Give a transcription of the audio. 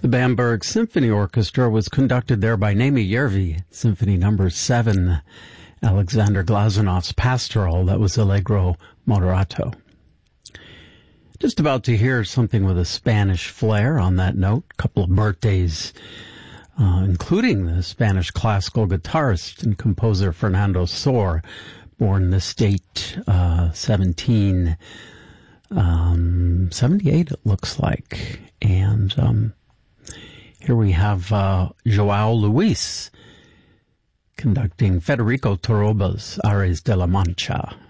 The Bamberg Symphony Orchestra was conducted there by Naimi Järvi, Symphony Number 7, Alexander Glazunov's Pastoral. That was Allegro Moderato. Just about to hear something with a Spanish flair on that note. A couple of birthdays, including the Spanish classical guitarist and composer Fernando Sor, born in the state 1778, it looks like. And here we have João Luis conducting Federico Torroba's Ares de la Mancha.